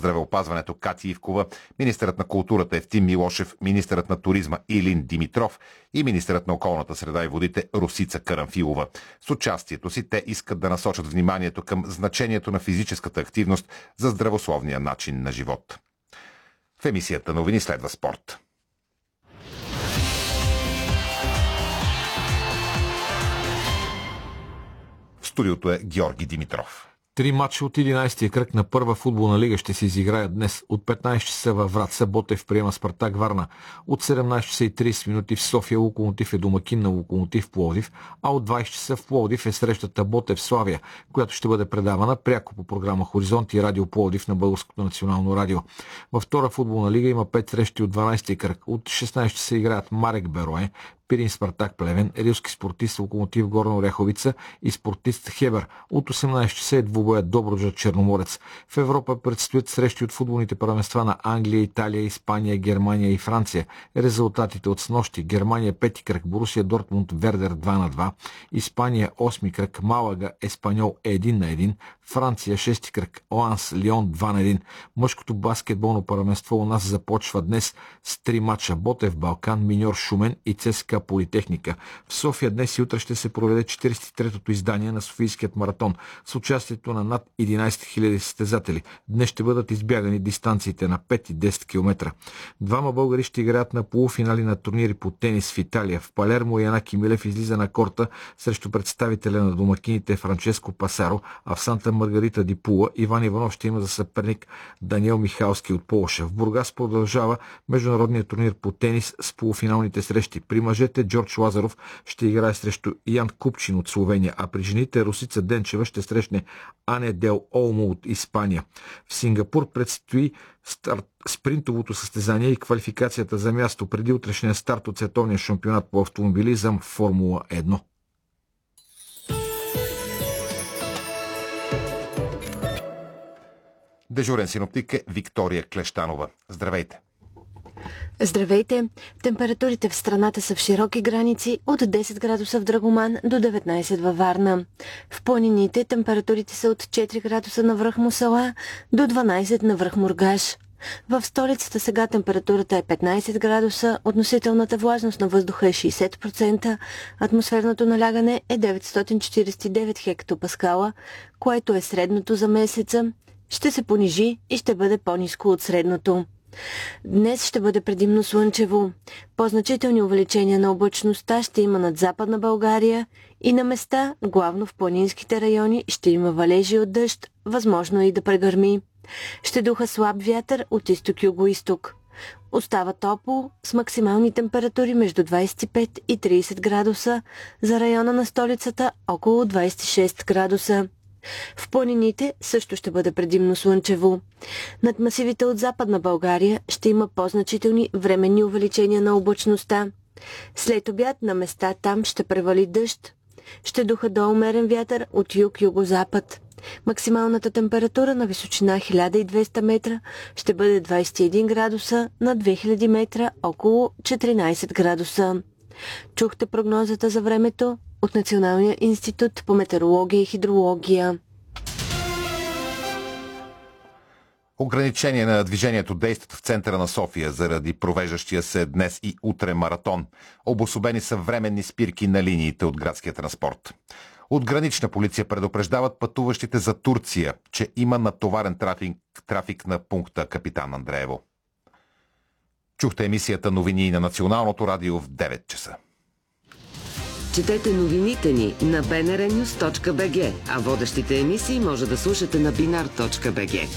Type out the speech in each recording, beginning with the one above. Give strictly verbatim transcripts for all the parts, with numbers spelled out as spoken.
здравеопазването Кати Ивкова, министърът на културата Евтим Милошев, министърът на туризма Илин Димитров и министърът на околната среда и водите Росица Карамфилова. С участието си те искат да насочат вниманието към значението на физическата активност за здравословния начин на живот. В емисията новини следва спорт. В студиото е Георги Димитров. Три мача от единайсетия кръг на първа футболна лига ще се изиграят днес. От петнайсет часа във Враца Ботев приема Спартак Варна. От седемнайсет часа и трийсет минути в София Локомотив е домакин на Локомотив Пловдив, а от двайсет часа в Пловдив е срещата Ботев Славия, която ще бъде предавана пряко по програма Хоризонт и Радио Пловдив на Българското национално радио. Във втора футболна лига има пет срещи от дванайсетия кръг. От шестнайсет часа играят Марек Берое, Пирин Спартак Плевен, Рилски спортист Локомотив Горна Оряховица и спортист Хебър. От осемнайсет часа е двубоят Добруджа Черноморец. В Европа предстоят срещи от футболните първенства на Англия, Италия, Испания, Германия и Франция. Резултатите от снощи: Германия пети кръг, Борусия Дортмунд Вердер два на два, Испания осми кръг, Малага Еспаньол един на един, Франция шести кръг, Ланс Лион два на един. Мъжкото баскетболно първенство у нас започва днес с три мача: Ботев Балкан, Миньор Шумен и ЦСКА Политехника. В София днес и утре ще се проведе четирийсет и третото издание на Софийският маратон с участието на над единайсет хиляди състезатели. Днес ще бъдат избягани дистанциите на пет и десет километра. Двама българи ще играят на полуфинали на турнири по тенис в Италия. В Палермо Янаки Милев излиза на корта срещу представителя на домакините Франческо Пасаро, а в Санта Маргарита ди Пула Иван Иванов ще има за съперник Даниел Михалски от Полша. В Бургас продължава международният турнир по тенис с полуфиналните срещи. При мъжете Джордж Лазаров ще играе срещу Ян Купчин от Словения, а при жените Росица Денчева ще срещне Ане Дел Олмо от Испания. В Сингапур предстои старт, спринтовото състезание и квалификацията за място преди утрешния старт от световния шампионат по автомобилизъм Формула едно. Дежурен синоптик е Виктория Клещанова. Здравейте! Здравейте! Температурите в страната са в широки граници от десет градуса в Драгоман до деветнайсет във Варна. В планините температурите са от четири градуса на връх Мусала до дванайсет на връх Мургаш. В столицата сега температурата е петнайсет градуса, относителната влажност на въздуха е шейсет процента, атмосферното налягане е деветстотин четирийсет и девет хектопаскала, което е средното за месеца. Ще се понижи и ще бъде по-ниско от средното. Днес ще бъде предимно слънчево. По-значителни увеличения на облачността ще има над Западна България и на места, главно в планинските райони, ще има валежи от дъжд, възможно е и да прегърми. Ще духа слаб вятър от изток-юго-исток. Остава топло с максимални температури между двайсет и пет и трийсет градуса, за района на столицата около двайсет и шест градуса. В планините също ще бъде предимно слънчево. Над масивите от Западна България ще има по-значителни временни увеличения на облачността. След обяд на места там ще превали дъжд. Ще духа до умерен вятър от юг-югозапад. Максималната температура на височина хиляда и двеста метра ще бъде двайсет и един градуса, на две хиляди метра около четиринайсет градуса. Чухте прогнозата за времето от Националния институт по метеорология и хидрология. Ограничение на движението действат в центъра на София заради провеждащия се днес и утре маратон. Обособени са временни спирки на линиите от градския транспорт. От Гранична полиция предупреждават пътуващите за Турция, че има натоварен трафик, трафик на пункта Капитан Андреево. Чухте емисията новини на Националното радио в девет часа. Четете новините ни на би ен ар нюз точка би джи, а водещите емисии може да слушате на бинар точка би джи.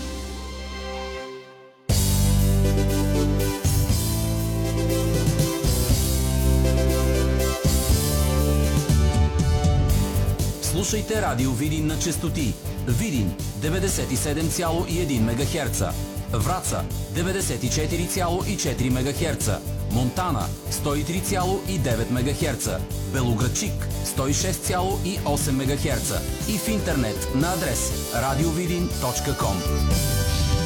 Слушайте Радио Видин на честоти: Видин деветдесет и седем цяло и едно мегахерца, Враца деветдесет и четири цяло и четири мегахерца, Монтана сто и три цяло и девет мегахерца, Белоградчик сто и шест цяло и осем мегахерца и в интернет на адрес радиовидин точка ком.